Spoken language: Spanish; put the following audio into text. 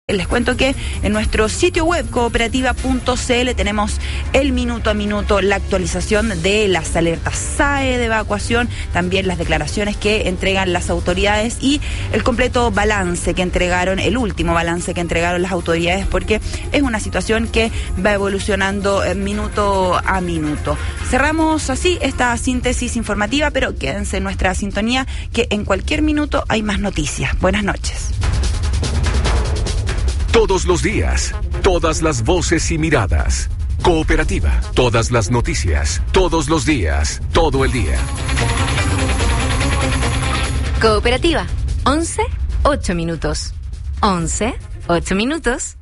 Les cuento que en nuestro sitio web cooperativa.cl tenemos el minuto a minuto, la actualización de las alertas SAE de evacuación, también las declaraciones que entregan las autoridades y el completo balance que entregaron, el último balance que entregaron las autoridades, porque es una situación que va evolucionando minuto a minuto. Cerramos así esta síntesis informativa, pero quédense en nuestra sintonía, que en cualquier minuto hay más noticias. Buenas noches. Todos los días, todas las voces y miradas. Cooperativa, todas las noticias, todos los días, todo el día. Cooperativa, 11, 8 minutos. 11, 8 minutos.